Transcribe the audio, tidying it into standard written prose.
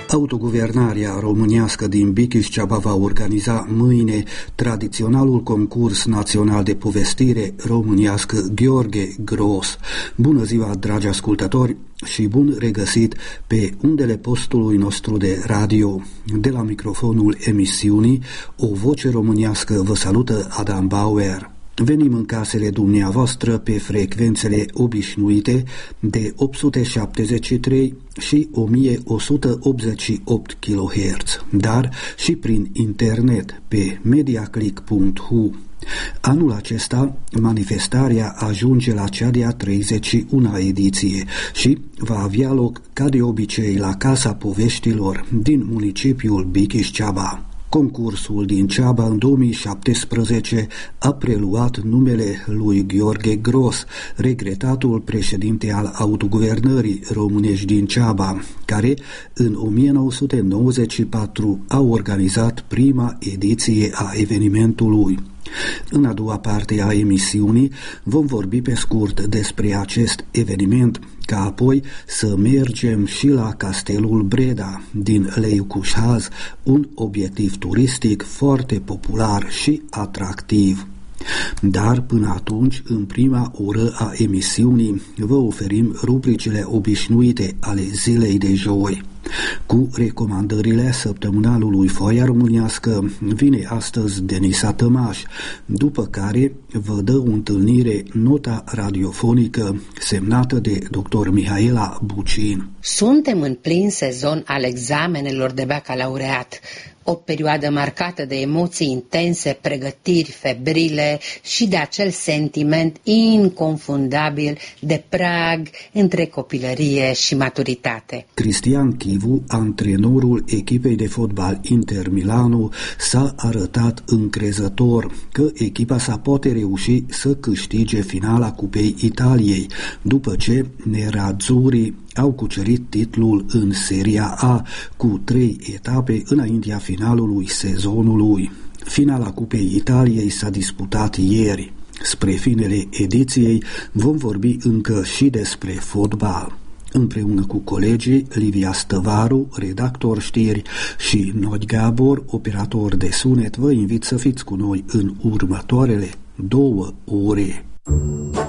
Autoguvernarea românească din Bikiș-Ceaba va organiza mâine tradiționalul concurs național de povestire românească Gheorghe Gros. Bună ziua, dragi ascultători, și bun regăsit pe undele postului nostru de radio. De la microfonul emisiunii O Voce Românească vă salută Adam Bauer. Venim în casele dumneavoastră pe frecvențele obișnuite de 873 și 1188 kHz, dar și prin internet pe mediaclick.hu. Anul acesta, manifestarea ajunge la cea de-a 31-a ediție și va avea loc, ca de obicei, la Casa Poveștilor din municipiul Bikiș-Ceaba. Concursul din Ceaba în 2017 a preluat numele lui Gheorghe Gros, regretatul președinte al autoguvernării românești din Ceaba, care în 1994 a organizat prima ediție a evenimentului. În a doua parte a emisiunii vom vorbi pe scurt despre acest eveniment, ca apoi să mergem și la Castelul Breda din Lăicuș-Haz, un obiectiv turistic foarte popular și atractiv. Dar până atunci, în prima oră a emisiunii, vă oferim rubricile obișnuite ale zilei de joi. Cu recomandările săptămânalului Foaia Românească vine astăzi Denisa Tămaș, după care vă dă o întâlnire nota radiofonică semnată de dr. Mihaela Bucin. Suntem în plin sezon al examenelor de bacalaureat, o perioadă marcată de emoții intense, pregătiri febrile și de acel sentiment inconfundabil de prag între copilărie și maturitate. Cristian Chivu, antrenorul echipei de fotbal Inter Milano, s-a arătat încrezător că echipa sa poate reuși să câștige finala Cupei Italiei, după ce nerazzurri au cucerit titlul în Seria A cu 3 etape înaintea finalului sezonului. Finala Cupei Italiei s-a disputat ieri. Spre finele ediției vom vorbi încă și despre fotbal. Împreună cu colegii Livia Stăvaru, redactor știri, și Nod Gabor, operator de sunet, vă invit să fiți cu noi în următoarele 2 ore.